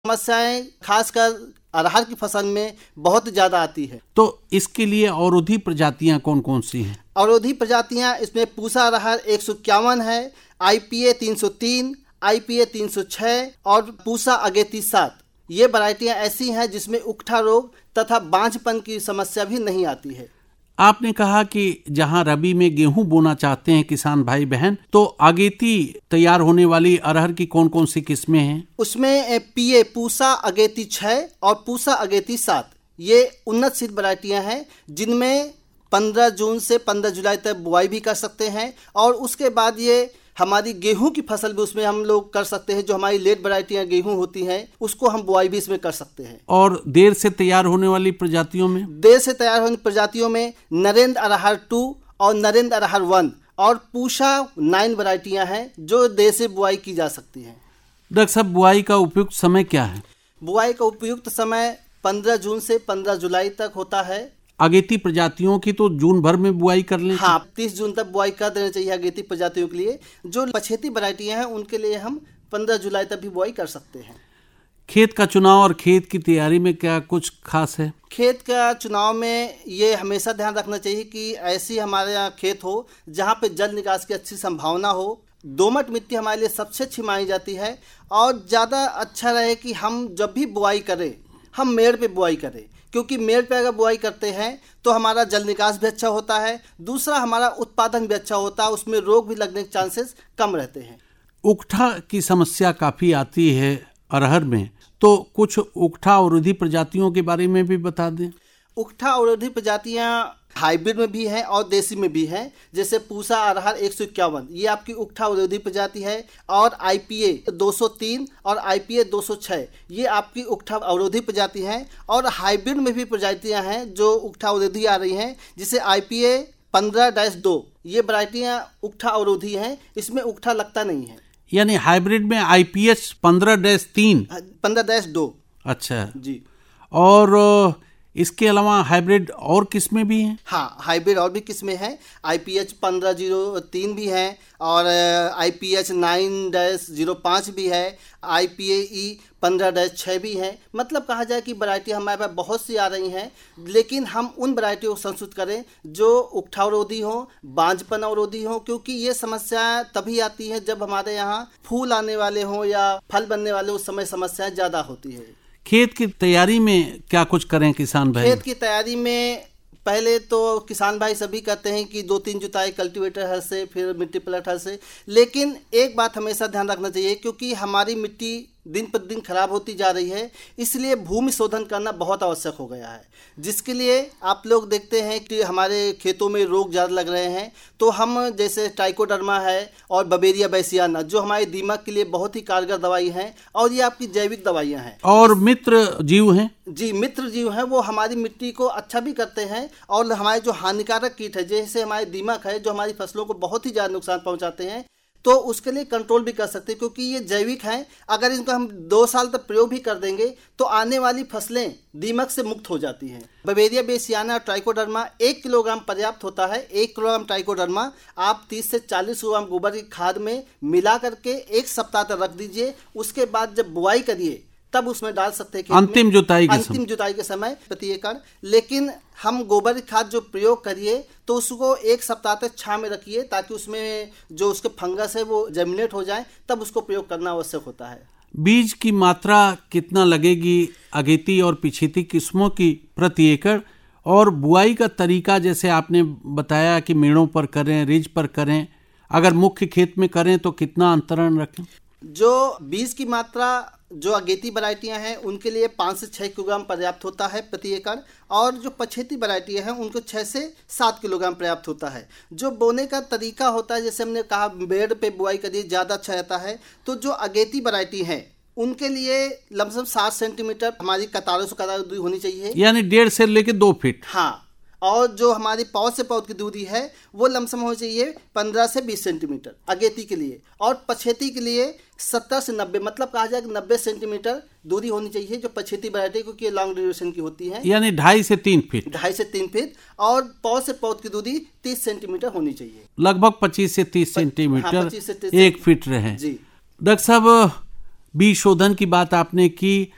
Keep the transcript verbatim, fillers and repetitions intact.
समस्याएं खासकर अरहर की फसल में बहुत ज्यादा आती है। तो इसके लिए अवरोधी प्रजातियां कौन कौन सी हैं? अवरोधी प्रजातियां इसमें पूसा अरहर एक सौ इक्यावन है, आईपीए तीन सौ तीन, आईपीए तीन सौ छह और पूसा अगेती सात। ये वैरायटियां ऐसी हैं जिसमें उकठा रोग तथा बांझपन की समस्या भी नहीं आती है। आपने कहा कि जहां रबी में गेहूं बोना चाहते हैं किसान भाई बहन, तो अगेती तैयार होने वाली अरहर की कौन कौन सी किस्में हैं? उसमें पीए पूसा अगेती छह और पूसा अगेती सात ये उन्नत सीड वैरायटियां हैं जिनमें पंद्रह जून से पंद्रह जुलाई तक बुआई भी कर सकते हैं और उसके बाद ये हमारी गेहूं की फसल भी उसमें हम लोग कर सकते हैं। जो हमारी लेट वैरायटियां गेहूं होती हैं उसको हम बुआई भी इसमें कर सकते हैं। और देर से तैयार होने वाली प्रजातियों में देर से तैयार होने प्रजातियों में नरेंद्र अरहर टू और नरेंद्र अरहर वन और पूषा नाइन वैरायटियां हैं जो देर से बुआई की जा सकती हैं। डॉक्टर साहब, बुआई का उपयुक्त समय क्या है? बुआई का उपयुक्त समय पंद्रह जून से पंद्रह जुलाई तक होता है। अगेती प्रजातियों की तो जून भर में बुआई कर लें। हाँ, तीस जून तक बुआई कर देना चाहिए अगेती प्रजातियों के लिए। जो पछेती वैरायटियां हैं उनके लिए हम पंद्रह जुलाई तक भी बुआई कर सकते हैं। खेत का चुनाव और खेत की तैयारी में क्या कुछ खास है? खेत का चुनाव में ये हमेशा ध्यान रखना चाहिए कि ऐसी हमारे यहाँ खेत हो जहाँ पे जल निकास की अच्छी संभावना हो। दोमट मिट्टी हमारे लिए सबसे अच्छी मानी जाती है और ज़्यादा अच्छा रहे कि हम जब भी बुआई करें हम मेड़ पे बुआई करें, क्योंकि मेड़ पे अगर बुआई करते हैं तो हमारा जल निकास भी अच्छा होता है, दूसरा हमारा उत्पादन भी अच्छा होता है, उसमें रोग भी लगने के चांसेस कम रहते हैं। उकठा की समस्या काफ़ी आती है अरहर में, तो कुछ उकठा अवरोधी प्रजातियों के बारे में भी बता दें। उकठा अवरोधी प्रजातियां हाइब्रिड में भी हैं और देसी में भी हैं। जैसे पूसा अरहर एक सौ इक्यावन ये आपकी उकठा अवरोधी प्रजाति है और आईपीए दो सौ तीन और आईपीए दो सौ छह ये आपकी उकठा अवरोधी प्रजाति हैं। और हाइब्रिड में भी प्रजातियां हैं जो उकठा अवरोधी आ रही हैं, जिसे आईपीए पंद्रह डैश दो ये वैरायटियां उकठा अवरोधी हैं, इसमें उकठा लगता नहीं है। यानी हाइब्रिड में आईपीएच पंद्रह डैश तीन पंद्रह डैश दो। अच्छा जी। और इसके अलावा हाइब्रिड और किस्में भी हैं? हाँ, हाइब्रिड और भी किस्में हैं। आईपीएच पंद्रह जीरो तीन भी हैं और आईपीएच नाइन डैश जीरो पाँच भी है, आईपीएई पंद्रह डैश छः भी हैं। मतलब कहा जाए कि वैरायटी हमारे पास बहुत सी आ रही हैं, लेकिन हम उन वैरायटियों को संशोधित करें जो उकठा अवरोधी हो, बांझपन अवरोधी हो, क्योंकि ये समस्या तभी आती है जब हमारे यहाँ फूल आने वाले हों या फल बनने वाले, उस समय समस्याएं ज़्यादा होती है। खेत की तैयारी में क्या कुछ करें किसान भाई? खेत की तैयारी में पहले तो किसान भाई सभी कहते हैं कि दो तीन जुताई कल्टीवेटर हल से, फिर मिट्टी पलट हल से, लेकिन एक बात हमेशा ध्यान रखना चाहिए क्योंकि हमारी मिट्टी दिन पर दिन खराब होती जा रही है, इसलिए भूमि शोधन करना बहुत आवश्यक हो गया है। जिसके लिए आप लोग देखते हैं कि हमारे खेतों में रोग ज़्यादा लग रहे हैं, तो हम जैसे ट्राइकोडर्मा है और बवेरिया बैसियाना जो हमारे दीमक के लिए बहुत ही कारगर दवाई हैं और ये आपकी जैविक दवाइयाँ हैं। और मित्र जीव हैं? जी, मित्र जीव हैं, वो हमारी मिट्टी को अच्छा भी करते हैं और हमारे जो हानिकारक कीट है जैसे हमारे दीमक है जो हमारी फसलों को बहुत ही ज़्यादा नुकसान पहुँचाते हैं, तो उसके लिए कंट्रोल भी कर सकते हैं क्योंकि ये जैविक हैं। अगर इनको हम दो साल तक प्रयोग भी कर देंगे तो आने वाली फसलें दीमक से मुक्त हो जाती हैं। बवेरिया बेसियाना ट्राइकोडर्मा एक किलोग्राम पर्याप्त होता है। एक किलोग्राम ट्राइकोडर्मा आप तीस से चालीस ग्राम गोबर की खाद में मिला करके एक सप्ताह तक रख दीजिए। उसके बाद जब बुआई करिए तब उसमें डाल सकते हैं अंतिम जुताई के अंतिम जुताई के समय प्रति एकड़। लेकिन हम गोबर खाद जो प्रयोग करिए तो उसको एक सप्ताह तक छां में रखिए ताकि उसमें जो उसके फंगस है वो जर्मिनेट हो जाए, तब उसको प्रयोग करना आवश्यक होता है। बीज की मात्रा कितना लगेगी अगेती और पिछेती किस्मों की प्रति एकड़? और बुआई का तरीका जैसे आपने बताया कि मेड़ों पर करें, रिज पर करें, अगर मुख्य खेत में करें तो कितना अंतरण रखें? जो बीज की मात्रा जो अगेती वैरायटियां हैं उनके लिए पाँच से छः किलोग्राम पर्याप्त होता है प्रति एकड़ और जो पछेती वैरायटियां हैं उनको छः से सात किलोग्राम पर्याप्त होता है। जो बोने का तरीका होता है जैसे हमने कहा बेड पे बुआई करिए ज़्यादा अच्छा रहता है, तो जो अगेती वैरायटी है उनके लिए लमसम सात सेंटीमीटर हमारी कतारों से कतार दूरी होनी चाहिए, यानी डेढ़ से लेकर दो फीट। हाँ, और जो हमारी पौध से पौध की दूरी है वो लमसम होनी चाहिए पंद्रह से बीस सेंटीमीटर अगेती के लिए, और पछेती के लिए सत्तर से नब्बे, मतलब कहा जाए कि नब्बे सेंटीमीटर दूरी होनी चाहिए जो पछेती वैरायटी क्योंकि लॉन्ग ड्यूरेशन की होती है, यानी ढाई से तीन फीट ढाई से तीन फीट और पौध से पौध की दूरी तीस सेंटीमीटर होनी चाहिए, लगभग पच्चीस से तीस सेंटीमीटर हाँ, पच्चीस से तीस एक फीट रहे। जी डॉक्टर साहब, बीज शोधन की बात आपने की,